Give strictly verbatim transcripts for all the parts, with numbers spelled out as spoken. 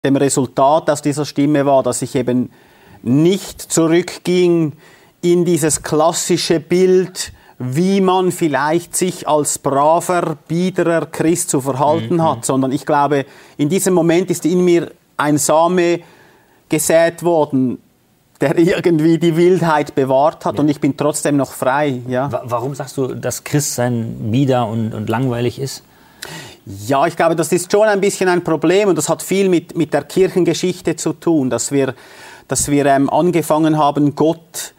dem Resultat aus dieser Stimme war, dass ich eben nicht zurückging in dieses klassische Bild, wie man vielleicht sich als braver, biederer Christ zu verhalten mhm. hat, sondern ich glaube, in diesem Moment ist in mir ein Same gesät worden, der irgendwie die Wildheit bewahrt hat, ja. und ich bin trotzdem noch frei. Ja. Warum sagst du, dass Christsein bieder und, und langweilig ist? Ja, ich glaube, das ist schon ein bisschen ein Problem und das hat viel mit, mit der Kirchengeschichte zu tun, dass wir, dass wir ähm, angefangen haben, Gott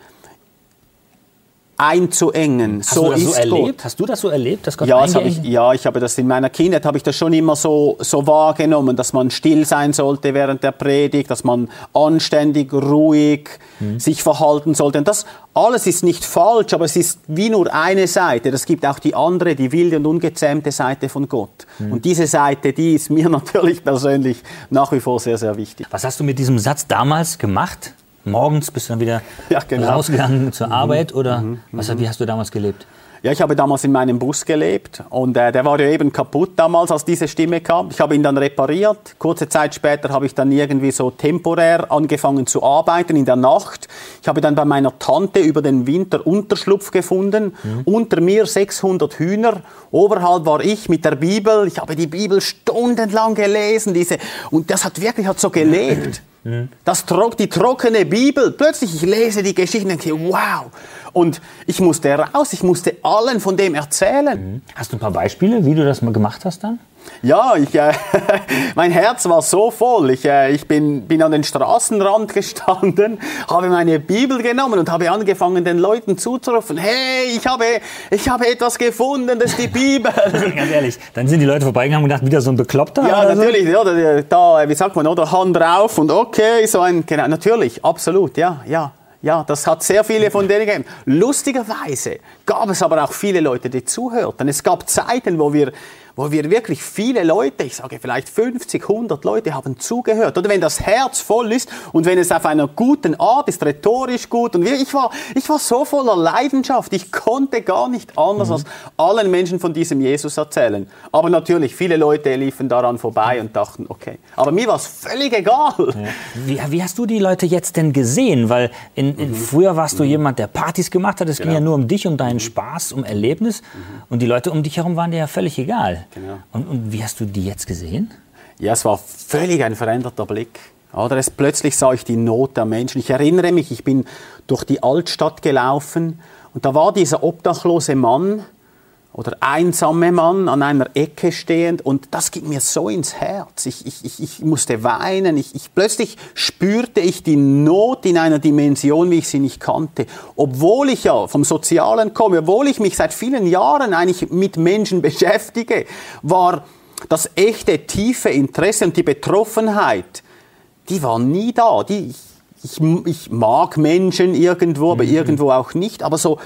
einzuengen. Hast so du das ist so erlebt? Gott. Hast du das so erlebt, dass Gott ja, das hab ich, ja, ich habe das in meiner Kindheit habe ich das schon immer so, so wahrgenommen, dass man still sein sollte während der Predigt, dass man anständig, ruhig mhm. sich verhalten sollte. Und das alles ist nicht falsch, aber es ist wie nur eine Seite. Es gibt auch die andere, die wilde und ungezähmte Seite von Gott. Mhm. Und diese Seite, die ist mir natürlich persönlich nach wie vor sehr, sehr wichtig. Was hast du mit diesem Satz damals gemacht? Morgens bist du dann wieder ja, genau. rausgegangen zur Arbeit oder mhm, was, wie hast du damals gelebt? Ja, ich habe damals in meinem Bus gelebt und äh, der war ja eben kaputt damals, als diese Stimme kam. Ich habe ihn dann repariert. Kurze Zeit später habe ich dann irgendwie so temporär angefangen zu arbeiten in der Nacht. Ich habe dann bei meiner Tante über den Winter Unterschlupf gefunden. Mhm. Unter mir sechshundert Hühner. Oberhalb war ich mit der Bibel. Ich habe die Bibel stundenlang gelesen. Diese, und das hat wirklich hat so gelebt. Mhm. Das, die trockene Bibel. Plötzlich, ich lese die Geschichten und denke, wow. Und ich musste raus, ich musste allen von dem erzählen. Mhm. Hast du ein paar Beispiele, wie du das mal gemacht hast dann? Ja, ich, äh, mein Herz war so voll. Ich, äh, ich bin, bin an den Straßenrand gestanden, habe meine Bibel genommen und habe angefangen, den Leuten zuzurufen, hey, ich habe, ich habe etwas gefunden, das ist die Bibel. Ganz ehrlich, dann sind die Leute vorbeigegangen und dachten, wieder so ein Bekloppter? Ja, oder natürlich, so? ja, da, wie sagt man, oder Hand drauf und okay, so ein, genau, natürlich, absolut, ja, ja. Ja, das hat sehr viele von denen gegeben. Lustigerweise gab es aber auch viele Leute, die zuhörten. Es gab Zeiten, wo wir, wo wir wirklich viele Leute, ich sage vielleicht fünfzig, hundert Leute haben zugehört. Oder wenn das Herz voll ist und wenn es auf einer guten Art ist, rhetorisch gut. Und ich war, ich war so voller Leidenschaft, ich konnte gar nicht anders mhm. als allen Menschen von diesem Jesus erzählen. Aber natürlich, viele Leute liefen daran vorbei und dachten, okay. Aber mir war es völlig egal. Ja. Wie, wie hast du die Leute jetzt denn gesehen? Weil in, in, mhm. früher warst du mhm. jemand, der Partys gemacht hat. Es genau. ging ja nur um dich, um deinen Spaß, um Erlebnis. Mhm. Und die Leute um dich herum waren dir ja völlig egal. Genau. Und, und wie hast du die jetzt gesehen? Ja, es war völlig ein veränderter Blick. Oder es, plötzlich sah ich die Not der Menschen. Ich erinnere mich, ich bin durch die Altstadt gelaufen und da war dieser obdachlose Mann oder einsame Mann an einer Ecke stehend und das ging mir so ins Herz. Ich, ich, ich, ich musste weinen. Ich, ich, plötzlich spürte ich die Not in einer Dimension, wie ich sie nicht kannte. Obwohl ich ja vom Sozialen komme, obwohl ich mich seit vielen Jahren eigentlich mit Menschen beschäftige, war das echte, tiefe Interesse und die Betroffenheit, die war nie da. Die, ich, ich, ich mag Menschen irgendwo, aber mhm. irgendwo auch nicht. Aber so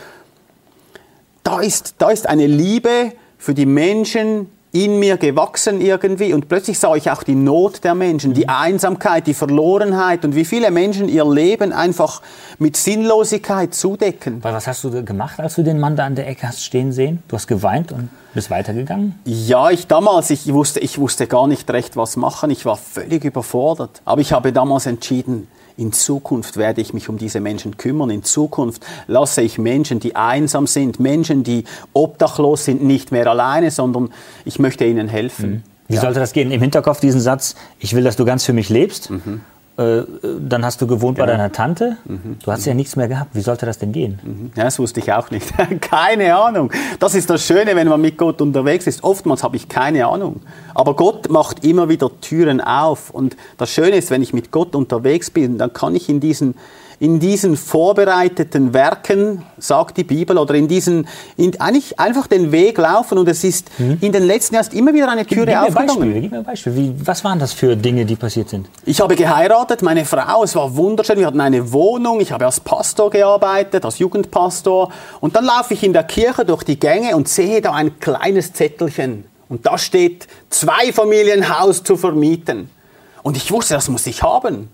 Da ist, da ist eine Liebe für die Menschen in mir gewachsen irgendwie und plötzlich sah ich auch die Not der Menschen, die Einsamkeit, die Verlorenheit und wie viele Menschen ihr Leben einfach mit Sinnlosigkeit zudecken. Weil was hast du gemacht, als du den Mann da an der Ecke hast stehen sehen? Du hast geweint und bist weitergegangen? Ja, ich damals, ich wusste, ich wusste gar nicht recht, was machen. Ich war völlig überfordert. Aber ich habe damals entschieden, in Zukunft werde ich mich um diese Menschen kümmern. In Zukunft lasse ich Menschen, die einsam sind, Menschen, die obdachlos sind, nicht mehr alleine, sondern ich möchte ihnen helfen. Mhm. Wie ja. sollte das gehen? Im Hinterkopf diesen Satz, ich will, dass du ganz für mich lebst. Mhm. Äh, dann hast du gewohnt genau. bei deiner Tante. Mhm. Du hast ja nichts mehr gehabt. Wie sollte das denn gehen? Mhm. Ja, das wusste ich auch nicht. Keine Ahnung. Das ist das Schöne, wenn man mit Gott unterwegs ist. Oftmals habe ich keine Ahnung. Aber Gott macht immer wieder Türen auf. Und das Schöne ist, wenn ich mit Gott unterwegs bin, dann kann ich in diesen in diesen vorbereiteten Werken, sagt die Bibel, oder in diesen, in, eigentlich einfach den Weg laufen und es ist mhm. in den letzten Jahren immer wieder eine Türe gib, gib aufgegangen. Beispiel, gib mir ein Beispiel. Wie, was waren das für Dinge, die passiert sind? Ich habe geheiratet, meine Frau, es war wunderschön, wir hatten eine Wohnung, ich habe als Pastor gearbeitet, als Jugendpastor und dann laufe ich in der Kirche durch die Gänge und sehe da ein kleines Zettelchen und da steht, Zweifamilienhaus zu vermieten. Und ich wusste, das muss ich haben.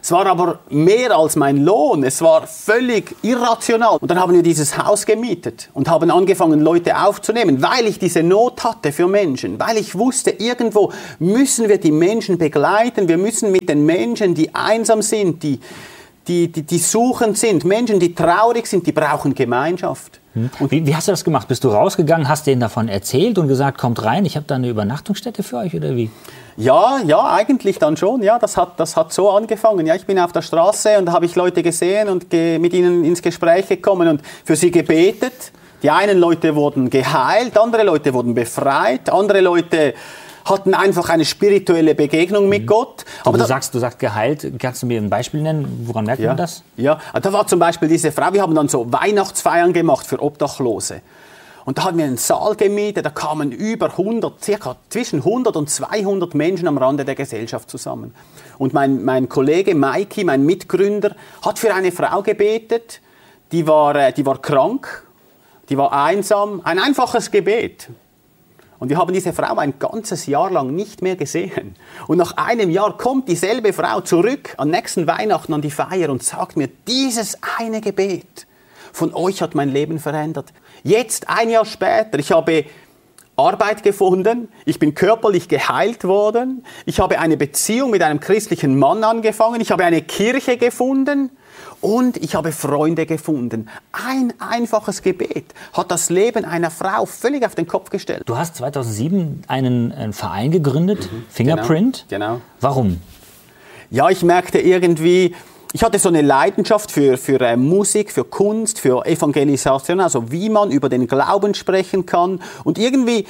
Es war aber mehr als mein Lohn. Es war völlig irrational. Und dann haben wir dieses Haus gemietet und haben angefangen, Leute aufzunehmen, weil ich diese Not hatte für Menschen. Weil ich wusste, irgendwo müssen wir die Menschen begleiten. Wir müssen mit den Menschen, die einsam sind, die, die, die, die suchend sind, Menschen, die traurig sind, die brauchen Gemeinschaft. Hm. Und wie, wie hast du das gemacht? Bist du rausgegangen, hast denen davon erzählt und gesagt, kommt rein, ich habe da eine Übernachtungsstätte für euch, oder wie? Ja, ja, eigentlich dann schon. Ja, das hat, das hat so angefangen. Ja, ich bin auf der Straße und da habe ich Leute gesehen und ge- mit ihnen ins Gespräch gekommen und für sie gebetet. Die einen Leute wurden geheilt, andere Leute wurden befreit, andere Leute hatten einfach eine spirituelle Begegnung mit mhm. Gott. Aber du, da, sagst, du sagst geheilt, kannst du mir ein Beispiel nennen? Woran merkt ja, man das? Ja, da war zum Beispiel diese Frau, wir haben dann so Weihnachtsfeiern gemacht für Obdachlose. Und da haben wir einen Saal gemietet, da kamen über hundert, circa zwischen hundert und zweihundert Menschen am Rande der Gesellschaft zusammen. Und mein, mein Kollege Maiki, mein Mitgründer, hat für eine Frau gebetet, die war, die war krank, die war einsam, ein einfaches Gebet. Und wir haben diese Frau ein ganzes Jahr lang nicht mehr gesehen. Und nach einem Jahr kommt dieselbe Frau zurück an nächsten Weihnachten an die Feier und sagt mir, dieses eine Gebet von euch hat mein Leben verändert. Jetzt, ein Jahr später, ich habe Arbeit gefunden, ich bin körperlich geheilt worden, ich habe eine Beziehung mit einem christlichen Mann angefangen, ich habe eine Kirche gefunden und ich habe Freunde gefunden. Ein einfaches Gebet hat das Leben einer Frau völlig auf den Kopf gestellt. Du hast zweitausendsieben einen, einen Verein gegründet, mhm, Fingerprint. Genau, genau. Warum? Ja, ich merkte irgendwie, ich hatte so eine Leidenschaft für, für äh, Musik, für Kunst, für Evangelisation, also wie man über den Glauben sprechen kann. Und irgendwie,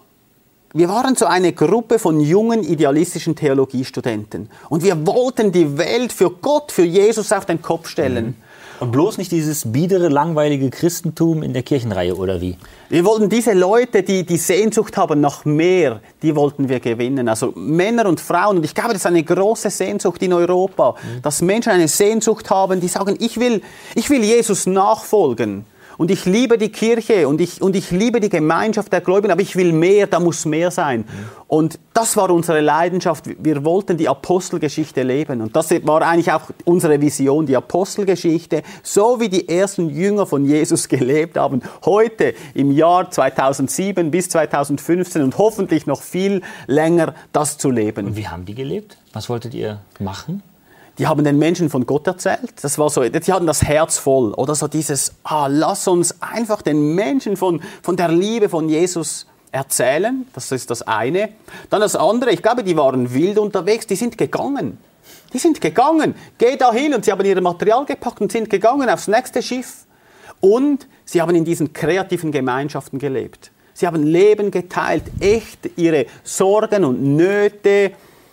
wir waren so eine Gruppe von jungen, idealistischen Theologiestudenten. Und wir wollten die Welt für Gott, für Jesus auf den Kopf stellen. Mhm. Und bloß nicht dieses biedere, langweilige Christentum in der Kirchenreihe, oder wie? Wir wollten diese Leute, die die Sehnsucht haben nach mehr, die wollten wir gewinnen. Also Männer und Frauen. Und ich glaube, das ist eine große Sehnsucht in Europa, mhm. dass Menschen eine Sehnsucht haben, die sagen, ich will, ich will Jesus nachfolgen. Und ich liebe die Kirche und ich, und ich liebe die Gemeinschaft der Gläubigen, aber ich will mehr, da muss mehr sein. Mhm. Und das war unsere Leidenschaft. Wir wollten die Apostelgeschichte leben. Und das war eigentlich auch unsere Vision, die Apostelgeschichte, so wie die ersten Jünger von Jesus gelebt haben. Heute im Jahr zweitausendsieben bis zweitausendfünfzehn und hoffentlich noch viel länger das zu leben. Und wie haben die gelebt? Was wolltet ihr machen? Die haben den Menschen von Gott erzählt. Das war so, die hatten das Herz voll. Oder so dieses, ah, lass uns einfach den Menschen von, von der Liebe von Jesus erzählen. Das ist das eine. Dann das andere, ich glaube, die waren wild unterwegs, die sind gegangen. Die sind gegangen. Geh da hin. Und sie haben ihr Material gepackt und sind gegangen aufs nächste Schiff. Und sie haben in diesen kreativen Gemeinschaften gelebt. Sie haben Leben geteilt, echt ihre Sorgen und Nöte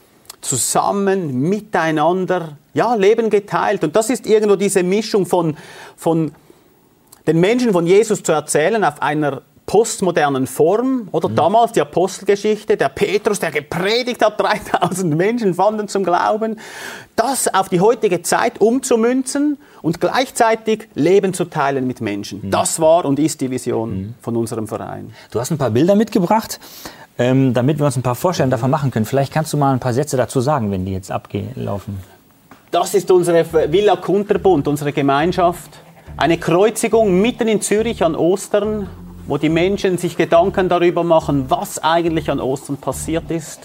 zusammen, miteinander, ja, Leben geteilt. Und das ist irgendwo diese Mischung von, von den Menschen von Jesus zu erzählen auf einer postmodernen Form. Oder mhm. damals die Apostelgeschichte, der Petrus, der gepredigt hat, dreitausend Menschen fanden zum Glauben. Das auf die heutige Zeit umzumünzen und gleichzeitig Leben zu teilen mit Menschen. Mhm. Das war und ist die Vision mhm. von unserem Verein. Du hast ein paar Bilder mitgebracht. Ähm, damit wir uns ein paar Vorstellungen davon machen können. Vielleicht kannst du mal ein paar Sätze dazu sagen, wenn die jetzt ablaufen. Das ist unsere Villa Kunterbund, unsere Gemeinschaft. Eine Kreuzigung mitten in Zürich an Ostern, wo die Menschen sich Gedanken darüber machen, was eigentlich an Ostern passiert ist.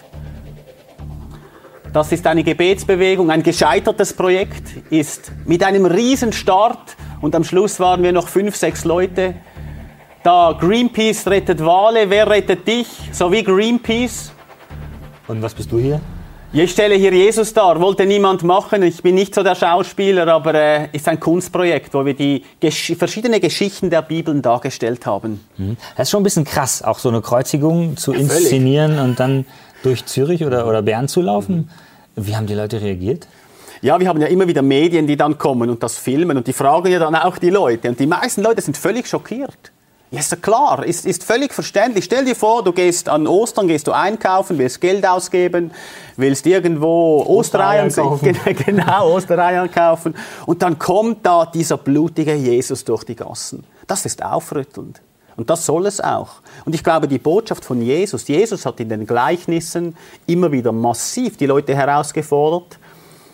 Das ist eine Gebetsbewegung, ein gescheitertes Projekt, ist mit einem Riesenstart und am Schluss waren wir noch fünf, sechs Leute. Da Greenpeace rettet Wale, wer rettet dich? So wie Greenpeace. Und was bist du hier? Ich stelle hier Jesus dar, wollte niemand machen. Ich bin nicht so der Schauspieler, aber es äh, ist ein Kunstprojekt, wo wir die gesch- verschiedenen Geschichten der Bibeln dargestellt haben. Das ist schon ein bisschen krass, auch so eine Kreuzigung zu ja, inszenieren und dann durch Zürich oder, oder Bern zu laufen. Wie haben die Leute reagiert? Ja, wir haben ja immer wieder Medien, die dann kommen und das filmen und die fragen ja dann auch die Leute. Und die meisten Leute sind völlig schockiert. Ja, ist ja klar, ist, ist völlig verständlich. Stell dir vor, du gehst an Ostern, gehst du einkaufen, willst Geld ausgeben, willst irgendwo Ostereiern kaufen. Genau, Ostereiern kaufen. Und dann kommt da dieser blutige Jesus durch die Gassen. Das ist aufrüttelnd. Und das soll es auch. Und ich glaube, die Botschaft von Jesus, Jesus hat in den Gleichnissen immer wieder massiv die Leute herausgefordert,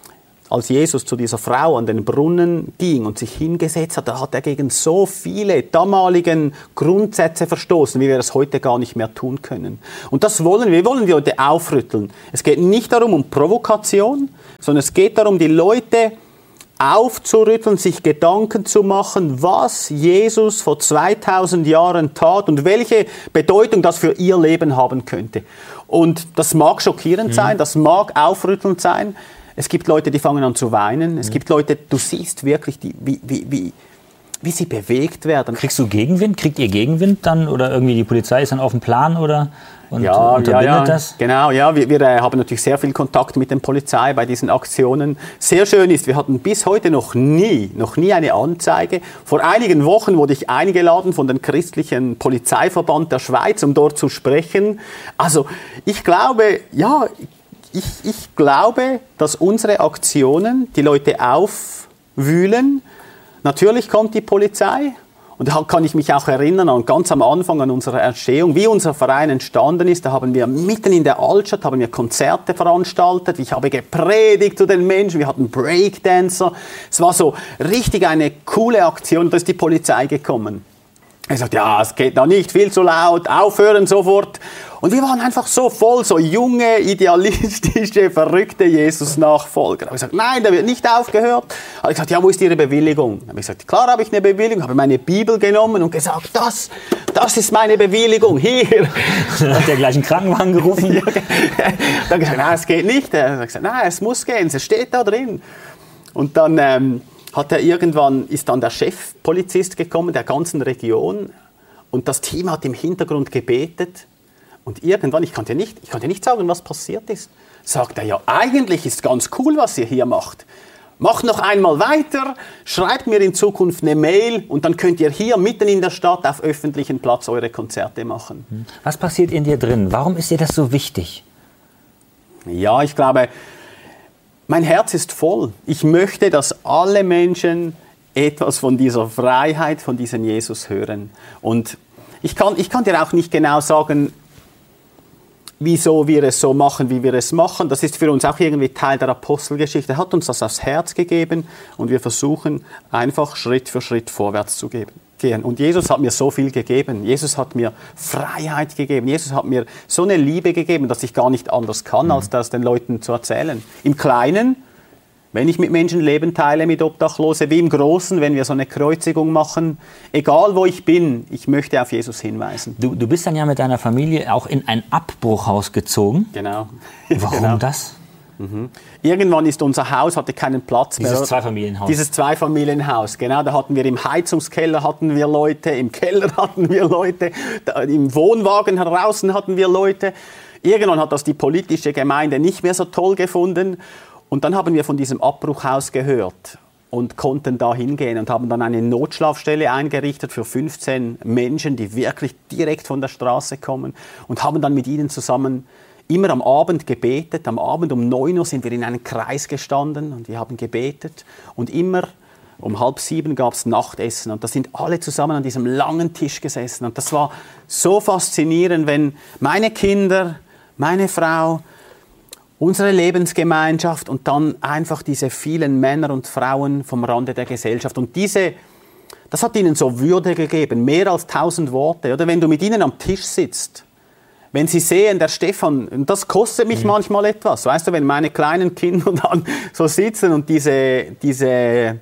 als Jesus zu dieser Frau an den Brunnen ging und sich hingesetzt hat, da hat er gegen so viele damaligen Grundsätze verstoßen, wie wir es heute gar nicht mehr tun können. Und das wollen wir, wir wollen die Leute aufrütteln. Es geht nicht darum, um Provokation, sondern es geht darum, die Leute aufzurütteln, sich Gedanken zu machen, was Jesus vor zweitausend Jahren tat und welche Bedeutung das für ihr Leben haben könnte. Und das mag schockierend mhm. sein, das mag aufrüttelnd sein. Es gibt Leute, die fangen an zu weinen. Es gibt Leute, du siehst wirklich, die, wie, wie, wie, wie sie bewegt werden. Kriegst du Gegenwind? Kriegt ihr Gegenwind dann? Oder irgendwie die Polizei ist dann auf dem Plan oder und ja, unterbindet ja, ja. das? Genau, ja. Wir, wir äh, haben natürlich sehr viel Kontakt mit der Polizei bei diesen Aktionen. Sehr schön ist, wir hatten bis heute noch nie, noch nie eine Anzeige. Vor einigen Wochen wurde ich eingeladen von dem christlichen Polizeiverband der Schweiz, um dort zu sprechen. Also ich glaube, ja, Ich, ich glaube, dass unsere Aktionen die Leute aufwühlen. Natürlich kommt die Polizei. Und da kann ich mich auch erinnern an ganz am Anfang an unserer Entstehung, wie unser Verein entstanden ist. Da haben wir mitten in der Altstadt haben wir Konzerte veranstaltet. Ich habe gepredigt zu den Menschen. Wir hatten Breakdancer. Es war so richtig eine coole Aktion. Da ist die Polizei gekommen. Er sagt, ja, es geht noch nicht, viel zu laut, aufhören sofort. Und wir waren einfach so voll, so junge, idealistische, verrückte Jesus-Nachfolger. Da habe ich gesagt, nein, da wird nicht aufgehört. Da habe ich gesagt, ja, wo ist Ihre Bewilligung? Da habe ich gesagt, klar habe ich eine Bewilligung, habe meine Bibel genommen und gesagt, das, das ist meine Bewilligung, hier. Dann hat der gleich einen Krankenwagen gerufen. Ja, dann habe ich gesagt, nein, es geht nicht. Er hat gesagt, nein, es muss gehen, es steht da drin. Und dann ähm, hat er irgendwann, ist dann der Chefpolizist gekommen der ganzen Region und das Team hat im Hintergrund gebetet. Und irgendwann, ich konnte nicht, ich konnte nicht sagen, was passiert ist, sagt er, ja, eigentlich ist ganz cool, was ihr hier macht. Macht noch einmal weiter, schreibt mir in Zukunft eine Mail und dann könnt ihr hier mitten in der Stadt auf öffentlichen Platz eure Konzerte machen. Was passiert in dir drin? Warum ist dir das so wichtig? Ja, ich glaube, mein Herz ist voll. Ich möchte, dass alle Menschen etwas von dieser Freiheit, von diesem Jesus hören. Und ich kann, ich kann dir auch nicht genau sagen, wieso wir es so machen, wie wir es machen. Das ist für uns auch irgendwie Teil der Apostelgeschichte. Er hat uns das aufs Herz gegeben und wir versuchen einfach Schritt für Schritt vorwärts zu gehen. Und Jesus hat mir so viel gegeben. Jesus hat mir Freiheit gegeben. Jesus hat mir so eine Liebe gegeben, dass ich gar nicht anders kann, als das den Leuten zu erzählen. Im Kleinen, wenn ich mit Menschen Leben teile, mit Obdachlosen, wie im Großen, wenn wir so eine Kreuzigung machen. Egal wo ich bin, ich möchte auf Jesus hinweisen. Du, du bist dann ja mit deiner Familie auch in ein Abbruchhaus gezogen. Genau. Warum genau. das? Mhm. Irgendwann ist unser Haus, hatte keinen Platz mehr. Dieses Zweifamilienhaus. Dieses Zweifamilienhaus, genau. Da hatten wir im Heizungskeller hatten wir Leute, im Keller hatten wir Leute, da, im Wohnwagen draußen hatten wir Leute. Irgendwann hat das die politische Gemeinde nicht mehr so toll gefunden. Und dann haben wir von diesem Abbruchhaus gehört und konnten da hingehen und haben dann eine Notschlafstelle eingerichtet für fünfzehn Menschen, die wirklich direkt von der Straße kommen und haben dann mit ihnen zusammen immer am Abend gebetet. Am Abend um neun Uhr sind wir in einem Kreis gestanden und wir haben gebetet. Und immer um halb sieben gab es Nachtessen. Und da sind alle zusammen an diesem langen Tisch gesessen. Und das war so faszinierend, wenn meine Kinder, meine Frau, unsere Lebensgemeinschaft und dann einfach diese vielen Männer und Frauen vom Rande der Gesellschaft. Und diese, das hat ihnen so Würde gegeben, mehr als tausend Worte. Oder wenn du mit ihnen am Tisch sitzt, wenn sie sehen, der Stefan, das kostet mich mhm. manchmal etwas. Weißt du, wenn meine kleinen Kinder dann so sitzen und diese, diese,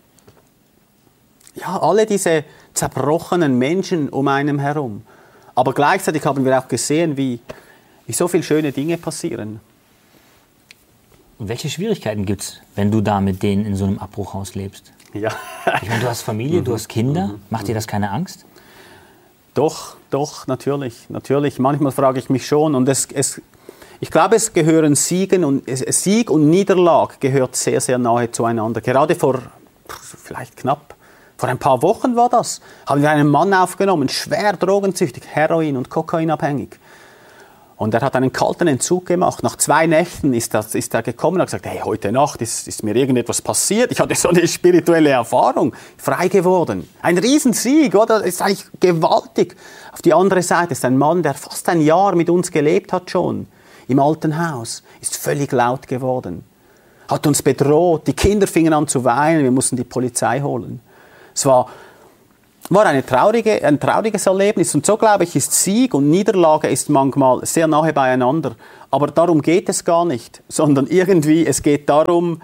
ja, alle diese zerbrochenen Menschen um einen herum. Aber gleichzeitig haben wir auch gesehen, wie, wie so viele schöne Dinge passieren. Und welche Schwierigkeiten gibt es, wenn du da mit denen in so einem Abbruchhaus lebst? Ja. Ich meine, du hast Familie, du hast Kinder. Macht dir das keine Angst? Doch, doch, natürlich, natürlich. Manchmal frage ich mich schon. Und es, es, ich glaube, es gehören Siegen und, Sieg und Niederlage gehört sehr, sehr nahe zueinander. Gerade vor, vielleicht knapp, vor ein paar Wochen war das, haben wir einen Mann aufgenommen, schwer drogensüchtig, Heroin- und Kokainabhängig. Und er hat einen kalten Entzug gemacht. Nach zwei Nächten ist, das, ist er gekommen und hat gesagt, hey, heute Nacht ist, ist mir irgendetwas passiert. Ich hatte so eine spirituelle Erfahrung. Frei geworden. Ein Riesensieg, oder? Das ist eigentlich gewaltig. Auf die andere Seite ist ein Mann, der fast ein Jahr mit uns gelebt hat schon. Im alten Haus. Ist völlig laut geworden. hat uns bedroht, die Kinder fingen an zu weinen, wir mussten die Polizei holen. Es war, war eine traurige, ein trauriges Erlebnis und so, glaube ich, ist Sieg und Niederlage ist manchmal sehr nahe beieinander. Aber darum geht es gar nicht, sondern irgendwie, es geht darum,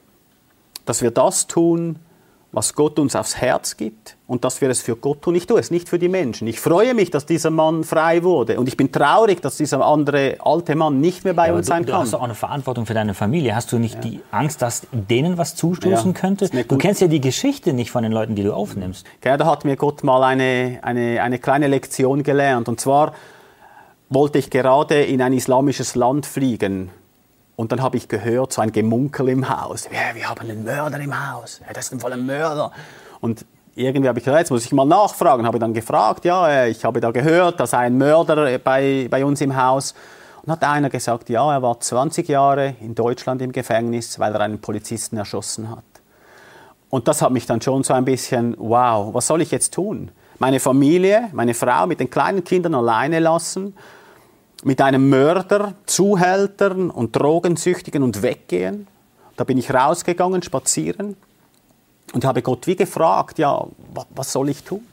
dass wir das tun, was Gott uns aufs Herz gibt und dass wir es für Gott tun. Ich tue es nicht für die Menschen. Ich freue mich, dass dieser Mann frei wurde und ich bin traurig, dass dieser andere alte Mann nicht mehr bei ja, uns sein du, kann. Du hast auch eine Verantwortung für deine Familie. Hast du nicht ja. die Angst, dass denen was zustoßen ja, könnte? Du kennst ja die Geschichte nicht von den Leuten, die du aufnimmst. Ja, da hat mir Gott mal eine, eine, eine kleine Lektion gelernt. Und zwar wollte ich gerade in ein islamisches Land fliegen. Und dann habe ich gehört, so ein Gemunkel im Haus. Ja, wir haben einen Mörder im Haus. Ja, das ist ein voller Mörder. Und irgendwie habe ich gesagt, jetzt muss ich mal nachfragen. Habe dann gefragt, ja, ich habe da gehört, da sei ein Mörder bei, bei uns im Haus. Und hat einer gesagt, ja, er war zwanzig Jahre in Deutschland im Gefängnis, weil er einen Polizisten erschossen hat. Und das hat mich dann schon so ein bisschen, wow, was soll ich jetzt tun? Meine Familie, meine Frau mit den kleinen Kindern alleine lassen, mit einem Mörder, Zuhältern und Drogensüchtigen und weggehen. Da bin ich rausgegangen, spazieren und habe Gott wie gefragt, ja, was soll ich tun?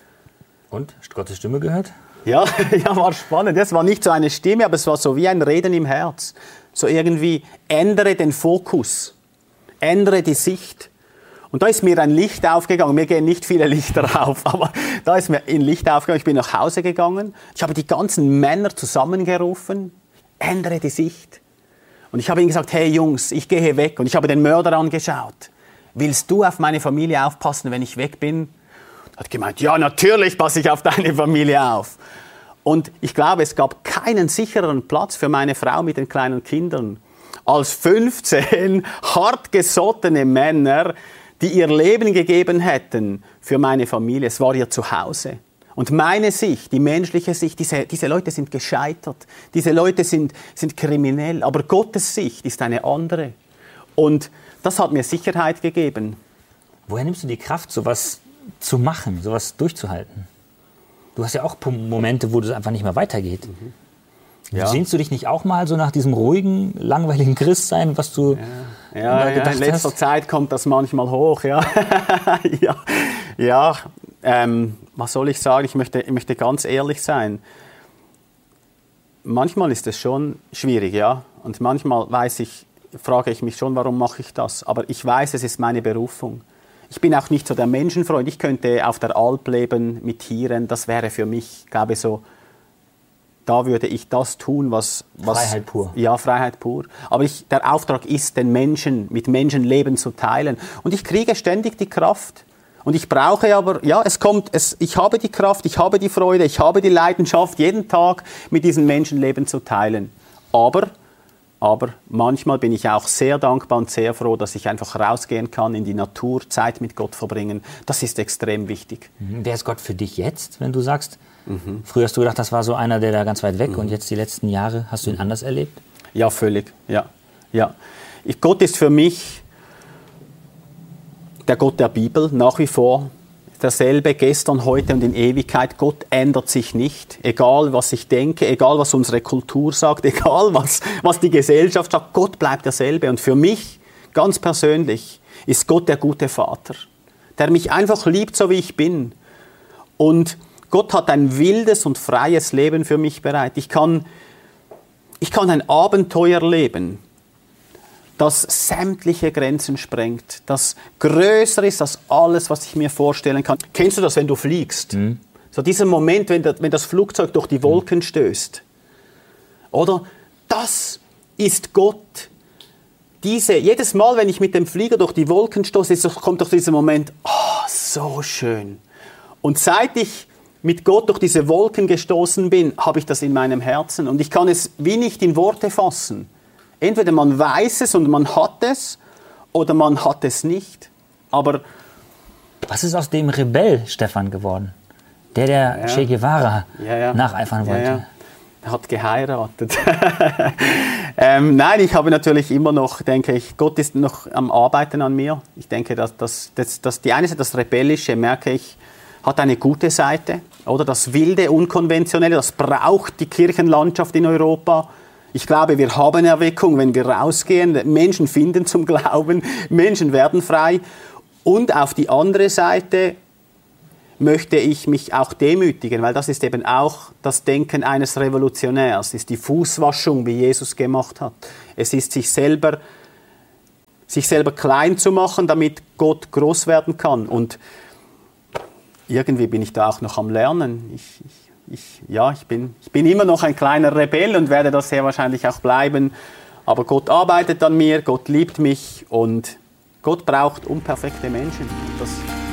Und? Hast du Gottes Stimme gehört? Ja, ja, war spannend. Das war nicht so eine Stimme, aber es war so wie ein Reden im Herz. So irgendwie, ändere den Fokus, ändere die Sicht. Und da ist mir ein Licht aufgegangen. Mir gehen nicht viele Lichter auf, aber da ist mir ein Licht aufgegangen. Ich bin nach Hause gegangen. Ich habe die ganzen Männer zusammengerufen. Ändere die Sicht. Und ich habe ihnen gesagt, hey Jungs, ich gehe weg. Und ich habe den Mörder angeschaut. Willst du auf meine Familie aufpassen, wenn ich weg bin? Er hat gemeint, ja, natürlich passe ich auf deine Familie auf. Und ich glaube, es gab keinen sichereren Platz für meine Frau mit den kleinen Kindern als fünfzehn hartgesottene Männer, die ihr Leben gegeben hätten für meine Familie. Es war ihr Zuhause. Und meine Sicht, die menschliche Sicht, diese, diese Leute sind gescheitert. Diese Leute sind, sind kriminell. Aber Gottes Sicht ist eine andere. Und das hat mir Sicherheit gegeben. Woher nimmst du die Kraft, sowas zu machen, sowas durchzuhalten? Du hast ja auch Momente, wo es einfach nicht mehr weitergeht. Mhm. Ja. Sehnst du dich nicht auch mal so nach diesem ruhigen, langweiligen Christsein, was du... Ja. Ja, ja, in letzter hast. Zeit kommt das manchmal hoch. Ja, ja, ja ähm, was soll ich sagen? Ich möchte, ich möchte ganz ehrlich sein. Manchmal ist es schon schwierig, ja. Und manchmal weiß ich, frage ich mich schon, warum mache ich das? Aber ich weiß, es ist meine Berufung. Ich bin auch nicht so der Menschenfreund. Ich könnte auf der Alp leben mit Tieren. Das wäre für mich, glaube ich, so... Da würde ich das tun, was... was Freiheit pur. Ja, Freiheit pur. Aber ich, der Auftrag ist, den Menschen, mit Menschenleben zu teilen. Und ich kriege ständig die Kraft. Und ich brauche aber, ja, es kommt, es, ich habe die Kraft, ich habe die Freude, ich habe die Leidenschaft, jeden Tag mit diesen Menschenleben zu teilen. Aber, aber manchmal bin ich auch sehr dankbar und sehr froh, dass ich einfach rausgehen kann, in die Natur, Zeit mit Gott verbringen. Das ist extrem wichtig. Wer ist Gott für dich jetzt, wenn du sagst... Mhm. Früher hast du gedacht, das war so einer, der da ganz weit weg mhm. und jetzt die letzten Jahre, hast du ihn anders erlebt? Ja, völlig, ja. ja. Ich, Gott ist für mich der Gott der Bibel, nach wie vor derselbe, gestern, heute und in Ewigkeit. Gott ändert sich nicht, egal was ich denke, egal was unsere Kultur sagt, egal was, was die Gesellschaft sagt, Gott bleibt derselbe. Und für mich, ganz persönlich, ist Gott der gute Vater, der mich einfach liebt, so wie ich bin. Und Gott hat ein wildes und freies Leben für mich bereit. Ich kann, ich kann ein Abenteuer leben, das sämtliche Grenzen sprengt, das größer ist als alles, was ich mir vorstellen kann. Kennst du das, wenn du fliegst? Mhm. So dieser Moment, wenn das, wenn das Flugzeug durch die Wolken stößt. Oder? Das ist Gott. Diese, jedes Mal, wenn ich mit dem Flieger durch die Wolken stoße, kommt doch dieser Moment, oh, so schön. Und seit ich mit Gott durch diese Wolken gestoßen bin, habe ich das in meinem Herzen. Und ich kann es wie nicht in Worte fassen. Entweder man weiß es und man hat es, oder man hat es nicht. Aber was ist aus dem Rebell Stefan geworden? Der, der ja. Che Guevara ja, ja. nacheifern wollte. Ja, ja. Er hat geheiratet. ähm, nein, ich habe natürlich immer noch, denke ich, Gott ist noch am Arbeiten an mir. Ich denke, dass, dass, dass, dass die eine Seite, das Rebellische, merke ich, hat eine gute Seite, oder das Wilde, Unkonventionelle, das braucht die Kirchenlandschaft in Europa. Ich glaube, wir haben Erweckung, wenn wir rausgehen. Menschen finden zum Glauben, Menschen werden frei. Und auf die andere Seite möchte ich mich auch demütigen, weil das ist eben auch das Denken eines Revolutionärs, ist die Fußwaschung, wie Jesus gemacht hat. Es ist sich selber, sich selber klein zu machen, damit Gott groß werden kann. Und irgendwie bin ich da auch noch am Lernen. Ich, ich, ich, ja, ich bin, ich bin immer noch ein kleiner Rebell und werde das sehr wahrscheinlich auch bleiben. Aber Gott arbeitet an mir, Gott liebt mich und Gott braucht unperfekte Menschen. Das